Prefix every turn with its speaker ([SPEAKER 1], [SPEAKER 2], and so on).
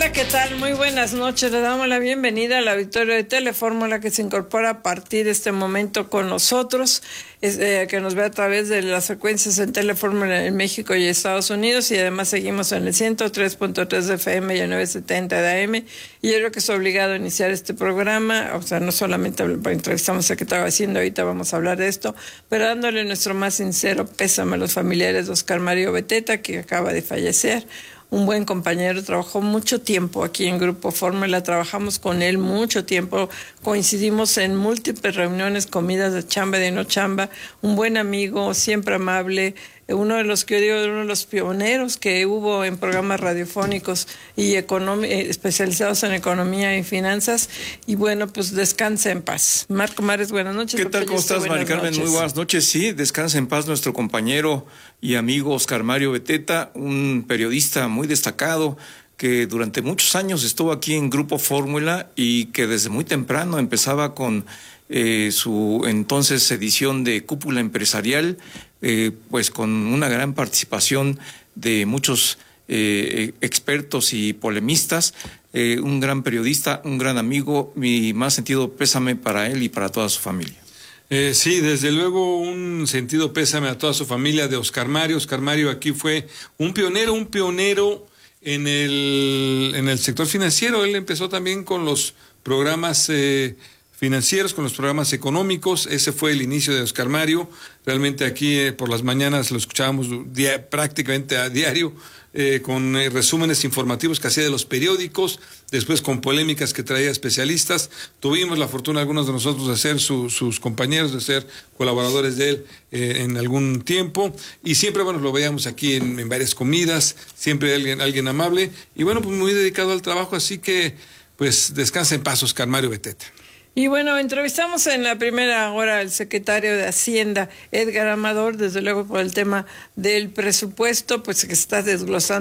[SPEAKER 1] Hola, ¿qué tal? Muy buenas noches. Le damos la bienvenida al auditorio de Telefórmula que se incorpora a partir de este momento con nosotros, que nos ve a través de las frecuencias en Telefórmula en México y Estados Unidos, y además seguimos en el 103.3 de FM y el 970 de AM. Y yo creo que es obligado a iniciar este programa, o sea, no solamente entrevistamos al secretario de Hacienda, ahorita vamos a hablar de esto, pero dándole nuestro más sincero pésame a los familiares de Oscar Mario Beteta, que acaba de fallecer. Un buen compañero, trabajó mucho tiempo aquí en Grupo Fórmula, trabajamos con él mucho tiempo, coincidimos en múltiples reuniones, comidas de chamba y de no chamba, un buen amigo, siempre amable, uno de los que yo digo, uno de los pioneros que hubo en programas radiofónicos y especializados en economía y finanzas, y bueno, pues descansa en paz. Marco Mares, buenas noches.
[SPEAKER 2] ¿Qué tal? ¿Cómo estás, Mari Carmen? Muy buenas noches. Sí, descansa en paz nuestro compañero y amigo Oscar Mario Beteta, un periodista muy destacado que durante muchos años estuvo aquí en Grupo Fórmula y que desde muy temprano empezaba con su entonces edición de Cúpula Empresarial, pues con una gran participación de muchos expertos y polemistas, un gran periodista, un gran amigo. Mi más sentido pésame para él y para toda su familia.
[SPEAKER 3] Sí, desde luego un sentido pésame a toda su familia de Oscar Mario. Oscar Mario aquí fue un pionero en el sector financiero. Él empezó también con los programas financieros, con los programas económicos. Ese fue el inicio de Oscar Mario. Realmente aquí por las mañanas lo escuchábamos prácticamente a diario, con resúmenes informativos que hacía de los periódicos, después con polémicas que traía especialistas. Tuvimos la fortuna algunos de nosotros de ser sus compañeros, de ser colaboradores de él en algún tiempo, y siempre, bueno, lo veíamos aquí en varias comidas, siempre alguien amable, y bueno, pues muy dedicado al trabajo, así que pues descansa en paz Oscar Mario Beteta.
[SPEAKER 1] Y bueno, entrevistamos en la primera hora al secretario de Hacienda, Edgar Amador, desde luego por el tema del presupuesto, pues que está desglosando